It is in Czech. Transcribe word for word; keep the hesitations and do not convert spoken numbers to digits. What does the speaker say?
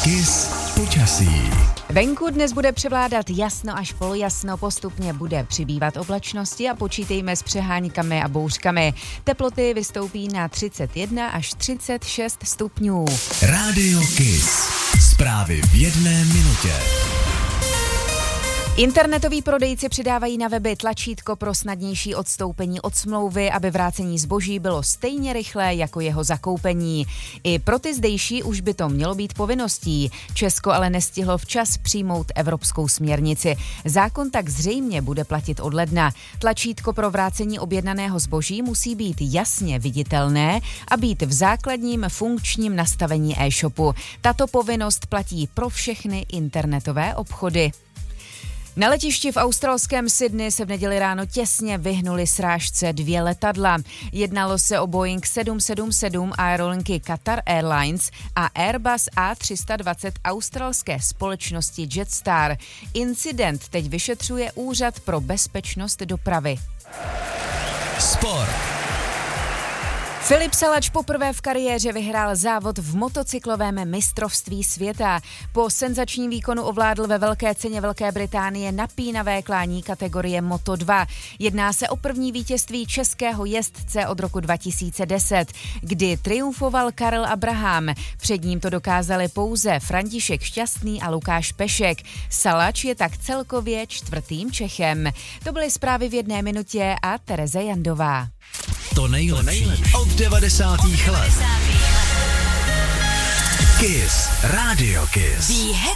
Kiss počasí. Venku dnes bude převládat jasno až polojasno, postupně bude přibývat oblačnosti a počítejme s přeháňkami a bouřkami. Teploty vystoupí na třicet jedna až třicet šest stupňů. Rádio Kiss. Zprávy v jedné minutě. Internetoví prodejci přidávají na weby tlačítko pro snadnější odstoupení od smlouvy, aby vrácení zboží bylo stejně rychlé jako jeho zakoupení. I pro ty zdejší už by to mělo být povinností. Česko ale nestihlo včas přijmout evropskou směrnici. Zákon tak zřejmě bude platit od ledna. Tlačítko pro vrácení objednaného zboží musí být jasně viditelné a být v základním funkčním nastavení e-shopu. Tato povinnost platí pro všechny internetové obchody. Na letišti v australském Sydney se v neděli ráno těsně vyhnuli srážce dvě letadla. Jednalo se o Boeing sedm sedm sedm aerolinky Qatar Airlines a Airbus A tři sta dvacet australské společnosti Jetstar. Incident teď vyšetřuje Úřad pro bezpečnost dopravy. Sport. Filip Salač poprvé v kariéře vyhrál závod v motocyklovém mistrovství světa. Po senzačním výkonu ovládl ve velké ceně Velké Británie napínavé klání kategorie Moto dva. Jedná se o první vítězství českého jezdce od roku dva tisíce deset, kdy triumfoval Karel Abraham. Před ním to dokázali pouze František Šťastný a Lukáš Pešek. Salač je tak celkově čtvrtým Čechem. To byly zprávy v jedné minutě a Tereze Jandová. To nejlepší od devadesátých let. Kiss. Rádio Kiss.